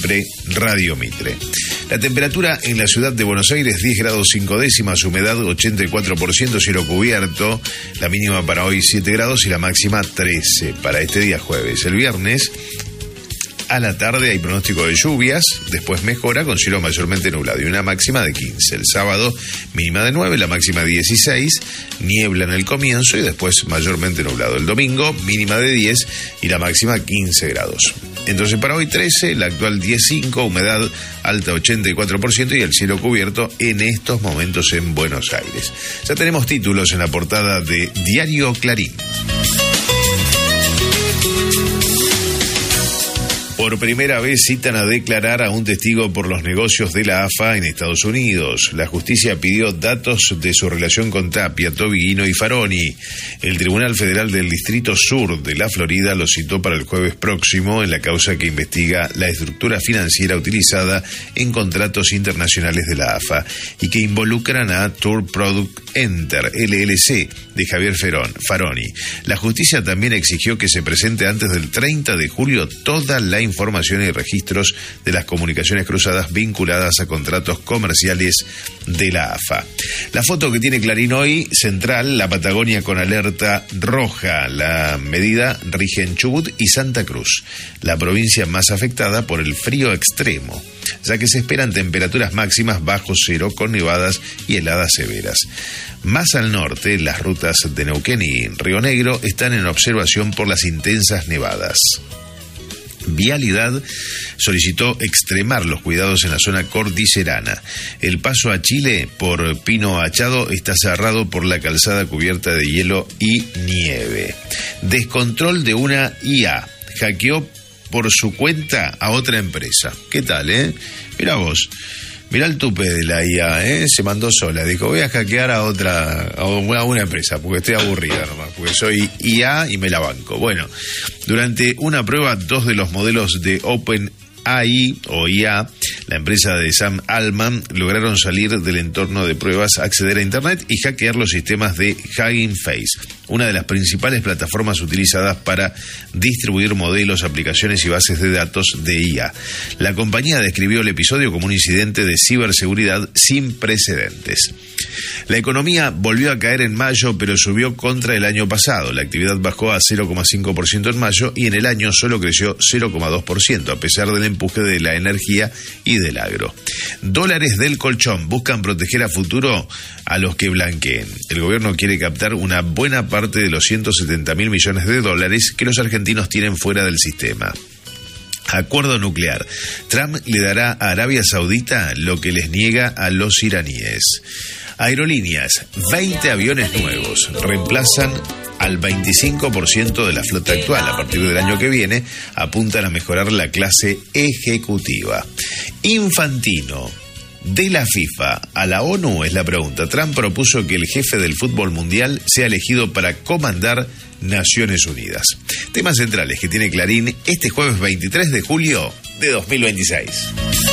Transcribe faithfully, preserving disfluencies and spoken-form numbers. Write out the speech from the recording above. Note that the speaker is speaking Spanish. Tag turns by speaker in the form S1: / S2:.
S1: siempre Radio Mitre. La temperatura en la ciudad de Buenos Aires, diez grados cinco décimas, humedad ochenta y cuatro por ciento, cielo cubierto. La mínima para hoy siete grados y la máxima trece para este día jueves. El viernes a la tarde hay pronóstico de lluvias, después mejora con cielo mayormente nublado y una máxima de quince. El sábado mínima de nueve, la máxima dieciséis, niebla en el comienzo y después mayormente nublado. El domingo mínima de diez y la máxima quince grados. Entonces para hoy trece, la actual diez punto cinco, humedad alta ochenta y cuatro por ciento y el cielo cubierto en estos momentos en Buenos Aires. Ya tenemos títulos en la portada de Diario Clarín. Por primera vez citan a declarar a un testigo por los negocios de la A F A en Estados Unidos. La justicia pidió datos de su relación con Tapia, Tobiguino y Faroni. El Tribunal Federal del Distrito Sur de la Florida lo citó para el jueves próximo en la causa que investiga la estructura financiera utilizada en contratos internacionales de la A F A y que involucran a Tour Product Enter, L L C, de Javier Ferón, Faroni. La justicia también exigió que se presente antes del treinta de julio toda la información y registros de las comunicaciones cruzadas vinculadas a contratos comerciales de la A F A. La foto que tiene Clarín hoy, central, la Patagonia con alerta roja. La medida rige en Chubut y Santa Cruz, la provincia más afectada por el frío extremo, ya que se esperan temperaturas máximas bajo cero con nevadas y heladas severas. Más al norte, las rutas de Neuquén y Río Negro están en observación por las intensas nevadas. Vialidad solicitó extremar los cuidados en la zona cordillerana. El paso a Chile por Pino Achado está cerrado por la calzada cubierta de hielo y nieve. Descontrol de una I A. Hackeó por su cuenta a otra empresa. ¿Qué tal, eh? Mirá vos. Mirá el tupe de la I A, ¿eh? Se mandó sola. Dijo, voy a hackear a otra, a una empresa, porque estoy aburrida nomás, porque soy I A y me la banco. Bueno, durante una prueba, dos de los modelos de OpenAI o I A, la empresa de Sam Altman, lograron salir del entorno de pruebas, acceder a Internet y hackear los sistemas de Hugging Face, una de las principales plataformas utilizadas para distribuir modelos, aplicaciones y bases de datos de I A. La compañía describió el episodio como un incidente de ciberseguridad sin precedentes. La economía volvió a caer en mayo, pero subió contra el año pasado. La actividad bajó a cero coma cinco por ciento en mayo y en el año solo creció cero coma dos por ciento, a pesar del empuje de la energía y del agro. Dólares del colchón buscan proteger a futuro a los que blanqueen. El gobierno quiere captar una buena parte de los ciento setenta mil millones de dólares que los argentinos tienen fuera del sistema. Acuerdo nuclear. Trump le dará a Arabia Saudita lo que les niega a los iraníes. Aerolíneas, veinte aviones nuevos reemplazan al veinticinco por ciento de la flota actual. A partir del año que viene apuntan a mejorar la clase ejecutiva. Infantino, de la FIFA a la ONU es la pregunta. Trump propuso que el jefe del fútbol mundial sea elegido para comandar Naciones Unidas. Temas centrales que tiene Clarín este jueves veintitrés de julio de dos mil veintiséis.